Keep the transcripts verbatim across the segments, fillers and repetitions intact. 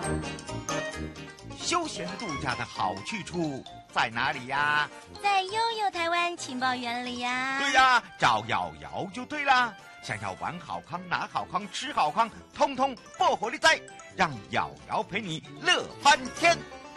休闲度假的好去处在哪里呀？ 在悠悠台湾情报园里呀。 对呀，找瑶瑶就对啦。想要玩好康、拿好康、吃好康，通通不火力在，让瑶瑶陪你乐翻天。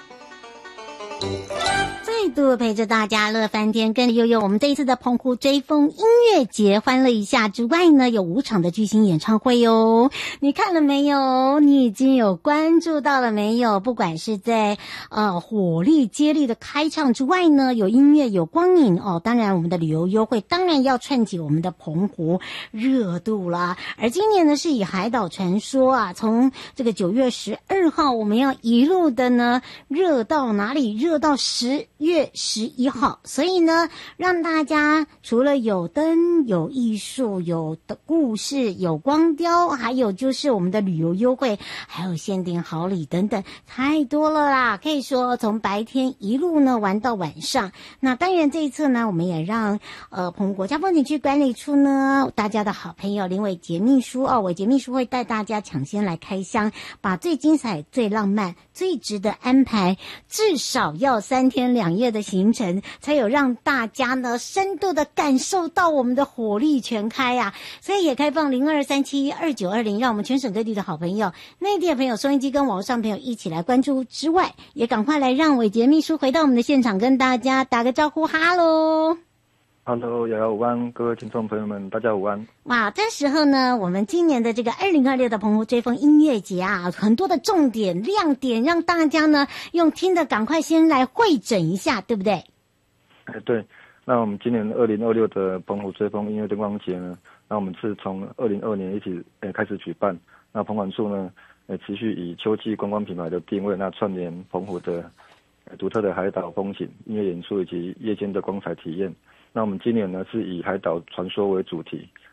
再度陪着大家乐翻天，跟悠悠我们这一次的澎湖追风音乐节欢乐一下之外呢，有五场的巨星演唱会哦。你看了没有？你已经有关注到了没有？不管是在呃火力接力的开唱之外呢，有音乐有光影哦。当然我们的旅游优惠当然要串起我们的澎湖热度啦。而今年呢是以海岛传说啊，从这个九月十二号我们要一路的呢热到哪里？热到十月十一号，所以呢，让大家除了有灯、有艺术、有的故事、有光雕，还有就是我们的旅游优惠，还有限定好礼等等，太多了啦！可以说从白天一路呢玩到晚上。那当然这一次呢，我们也让呃澎湖国家风景区管理处呢，大家的好朋友林伟杰秘书哦，伟杰秘书会带大家抢先来开箱，把最精彩、最浪漫、最值得安排，至少要三天两夜的行程，才有让大家呢深度的感受到我们的火力全开啊！所以也开放零二三七二九二零，让我们全省各地的好朋友、内地的朋友、收音机跟网络上朋友一起来关注之外，也赶快来让伟杰秘书回到我们的现场，跟大家打个招呼，哈喽。 Hello， 瑶瑶午安，各位听众朋友们，大家午安。 哇，这时候呢，我们今年的这个二零二六的澎湖追风音乐节啊，很多的重点亮点，让大家呢用听的赶快先来汇整一下，对不对？ 哎，对。那我们今年二零二六的澎湖追风音乐灯光节呢，那我们是从二零二二年一起呃开始举办。那澎管处呢，呃持续以秋季观光品牌的定位，那串联澎湖的呃独特的海岛风景、音乐演出以及夜间的光彩体验。那我们今年呢是以海岛传说为主题，